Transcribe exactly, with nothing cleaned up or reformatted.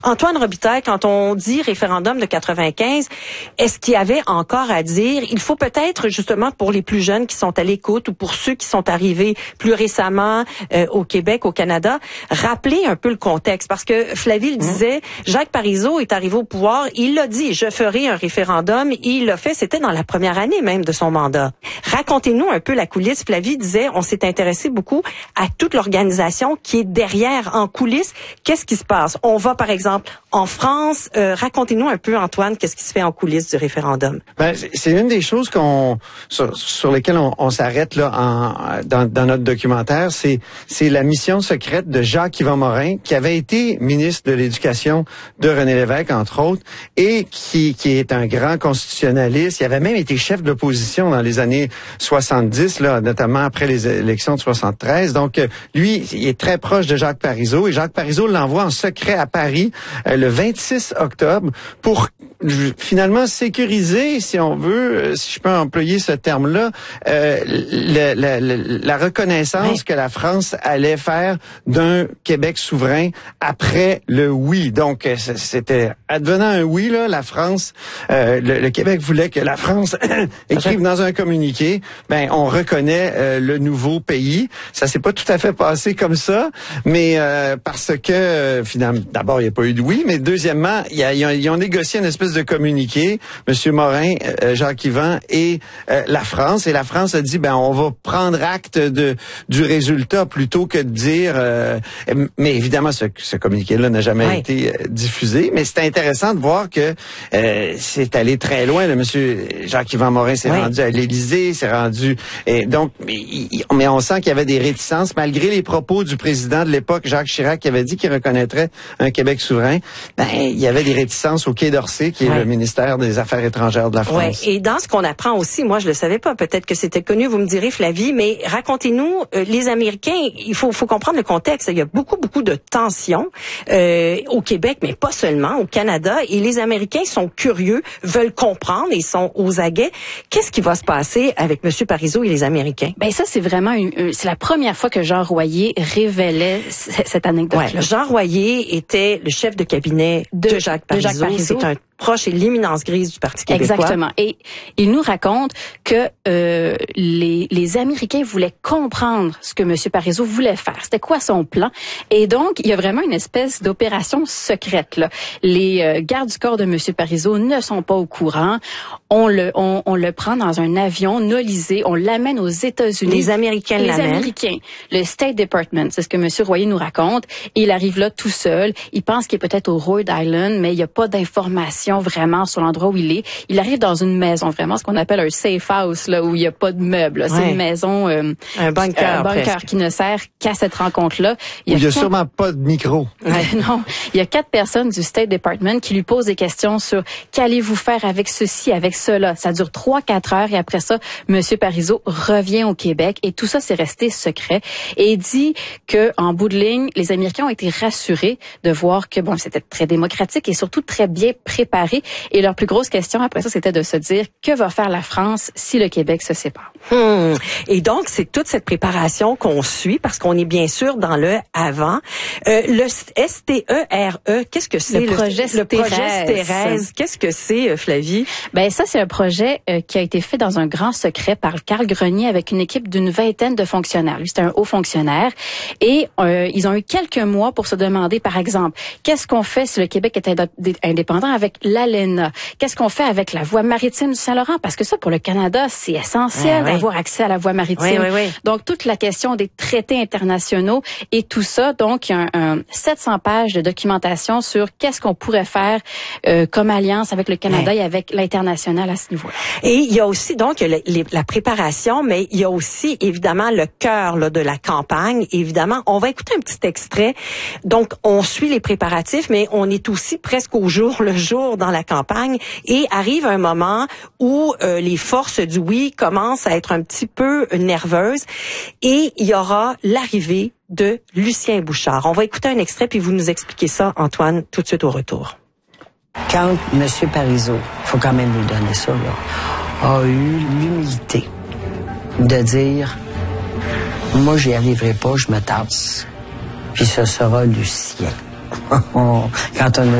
Antoine Robitaille, quand on dit référendum de quatre-vingt-quinze, est-ce qu'il y avait encore à dire? Il faut peut-être, justement, pour les plus jeunes qui sont à l'écoute ou pour ceux qui sont arrivés plus récemment euh, au Québec, au Canada, rappeler un peu le contexte. Parce que Flavie le disait, Jacques Parizeau est arrivé au pouvoir, il l'a dit, je ferai un référendum, et il l'a fait, c'était dans la première année même de son mandat. Racontez-nous un peu la coulisse. Flavie disait, on s'est intéressé beaucoup à toute l'organisation qui est derrière, en coulisses. Qu'est-ce qui se passe? On va, par exemple, en France, euh, racontez-nous un peu, Antoine, qu'est-ce qui se fait en coulisses du référendum? Ben, c'est une des choses qu'on sur, sur lesquelles on, on s'arrête là en, dans, dans notre documentaire, c'est c'est la mission secrète de Jacques-Yvan Morin, qui avait été ministre de l'Éducation de René Lévesque, entre autres, et qui qui est un grand constitutionnaliste. Il avait même été chef de l'opposition dans les années soixante-dix, là, notamment après les élections de soixante-treize. Donc, lui, il est très proche de Jacques Parizeau, et Jacques Parizeau l'envoie en secret à Paris euh, le vingt-six octobre pour finalement sécuriser, si on veut, si je peux employer ce terme-là, euh, le, le, le, la reconnaissance oui. que la France allait faire d'un Québec souverain après le oui. Donc, c'était advenant un oui, là, la France, euh, le, le Québec voulait que la France écrive dans un communiqué, ben on reconnaît euh, le nouveau pays. Ça s'est pas tout à fait passé comme ça, mais euh, parce que euh, finalement, d'abord il n'y a pas eu de oui, mais deuxièmement, il y a, ils, ont, ils ont négocié une espèce de communiqué, Monsieur Morin, euh, Jacques-Yvan et euh, la France, et la France a dit ben on va prendre acte de du résultat plutôt que de dire, euh, mais évidemment ce, ce communiqué-là n'a jamais ouais. été euh, diffusé, mais c'est intéressant de voir que euh, c'est allé très loin. Le Monsieur Jacques-Yvan Morin s'est ouais. rendu à l'Élysée, s'est rendu, et donc il, mais on sent qu'il y avait des réticences malgré les propos du président de l'époque, Jacques Chirac, qui avait dit qu'il reconnaîtrait un Québec souverain. Ben il y avait des réticences au Quai d'Orsay, qui est ouais. le ministère des Affaires étrangères de la France. Ouais. Et dans ce qu'on apprend aussi, moi je le savais pas, peut-être que c'était connu, vous me direz Flavie, mais racontez-nous, euh, les Américains, il faut, faut comprendre le contexte, il y a beaucoup, beaucoup de tensions euh, au Québec, mais pas seulement, au Canada, et les Américains sont curieux, veulent comprendre et sont aux aguets. Qu'est-ce qui va se passer avec M. Parizeau et les Américains? Ben ça, c'est vraiment, une, c'est la première fois que Jean Royer révélait cette anecdote-là. Ouais. Jean Royer était le chef de cabinet de, de Jacques Parizeau. De Jacques Parizeau. C'est un proche et l'éminence grise du Parti québécois. Exactement. Et il nous raconte que euh, les, les Américains voulaient comprendre ce que M. Parizeau voulait faire. C'était quoi son plan? Et donc, il y a vraiment une espèce d'opération secrète, là. Les euh, gardes du corps de M. Parizeau ne sont pas au courant. On le, on, on le prend dans un avion nolisé. On l'amène aux États-Unis. Les Américains l'amènent. Les Américains. Le State Department, c'est ce que M. Royer nous raconte. Et il arrive là tout seul. Il pense qu'il est peut-être au Rhode Island, mais il n'y a pas d'informations vraiment sur l'endroit où il est. Il arrive dans une maison, vraiment ce qu'on appelle un safe house, là, où il n'y a pas de meubles. C'est ouais. une maison, euh, un bunker, un bunker qui ne sert qu'à cette rencontre-là. Il n'y a, a quatre... sûrement pas de micro. Ouais, non, il y a quatre personnes du State Department qui lui posent des questions sur qu'allez-vous faire avec ceci, avec cela. Ça dure trois, quatre heures et après ça, M. Parizeau revient au Québec et tout ça, c'est resté secret. Et il dit que, en bout de ligne, les Américains ont été rassurés de voir que, bon, c'était très démocratique et surtout très bien préparé. Et leur plus grosse question après ça, c'était de se dire que va faire la France si le Québec se sépare. Hmm. Et donc, c'est toute cette préparation qu'on suit parce qu'on est bien sûr dans le avant. Euh, le S T E R E, qu'est-ce que c'est? Le projet le, le projet Thérèse. Qu'est-ce que c'est, Flavie? Ben ça, c'est un projet euh, qui a été fait dans un grand secret par Carl Grenier avec une équipe d'une vingtaine de fonctionnaires. Lui, c'était un haut fonctionnaire. Et euh, ils ont eu quelques mois pour se demander, par exemple, qu'est-ce qu'on fait si le Québec est indépendant avec l'A L E N A? Qu'est-ce qu'on fait avec la voie maritime du Saint-Laurent? Parce que ça, pour le Canada, c'est essentiel ouais, d'avoir ouais. accès à la voie maritime. Ouais, ouais, ouais. Donc, toute la question des traités internationaux et tout ça. Donc, il y a un, un sept cents pages de documentation sur qu'est-ce qu'on pourrait faire euh, comme alliance avec le Canada ouais. et avec l'international à ce niveau-là. Et il y a aussi, donc, le, les, la préparation, mais il y a aussi, évidemment, le cœur là, de la campagne. Évidemment, on va écouter un petit extrait. Donc, on suit les préparatifs, mais on est aussi presque au jour le jour dans la campagne et arrive un moment où euh, les forces du oui commencent à être un petit peu nerveuses et il y aura l'arrivée de Lucien Bouchard. On va écouter un extrait puis vous nous expliquez ça, Antoine, tout de suite au retour. Quand M. Parizeau, il faut quand même lui donner ça, là, a eu l'humilité de dire « Moi, j'y arriverai pas, je me tasse, puis ce sera Lucien. » Quand on a